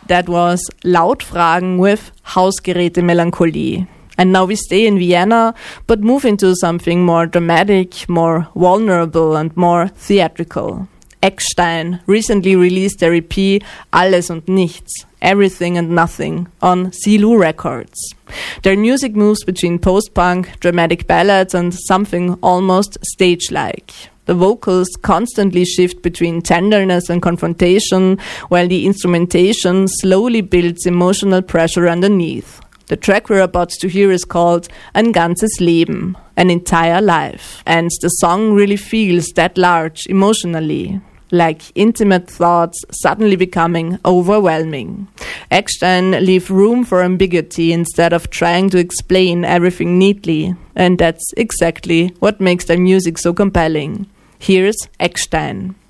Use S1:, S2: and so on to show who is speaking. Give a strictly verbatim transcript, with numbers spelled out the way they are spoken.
S1: That was Lautfragen with Hausgeräte Melancholie. And now we stay in Vienna, but move into something more dramatic, more vulnerable and more theatrical. Eckstein recently released their E P Alles und Nichts, Everything and Nothing, on Zilu Records. Their music moves between post-punk, dramatic ballads and something almost stage-like. The vocals constantly shift between tenderness and confrontation, while the instrumentation slowly builds emotional pressure underneath. The track we're about to hear is called Ein ganzes Leben, an entire life. And the song really feels that large emotionally, like intimate thoughts suddenly becoming overwhelming. Eckstein leave room for ambiguity instead of trying to explain everything neatly. And that's exactly what makes their music so compelling. Here's Eckstein.